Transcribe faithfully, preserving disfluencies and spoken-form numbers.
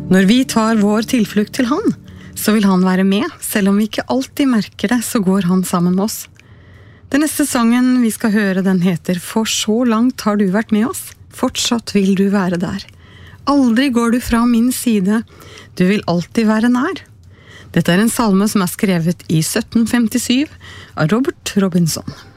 Når vi tar vår tilflukt til han, så vil han være med. Selv om vi ikke alltid merker det, så går han sammen med oss. Den neste sangen vi skal høre, den heter «For så langt har du vært med oss, fortsatt vil du være der. Aldri går du fra min side, du vil alltid være nær». Dette er en salme som er skrevet i sytten femtisju av Robert Robinson.